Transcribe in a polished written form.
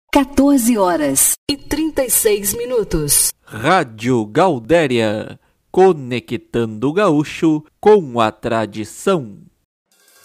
14h36. Rádio Gaudéria, conectando o gaúcho com a tradição.